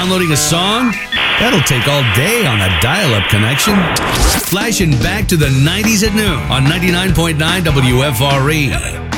downloading a song? That'll take all day on a dial-up connection. Flashing back to the 90s at noon on 99.9 WFRE.